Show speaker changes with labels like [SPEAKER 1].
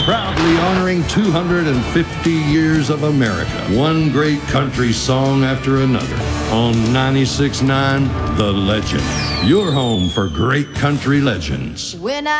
[SPEAKER 1] Proudly honoring 250 years of America. One great country song after another. On 96.9, The Legend. Your home for great country legends.
[SPEAKER 2] When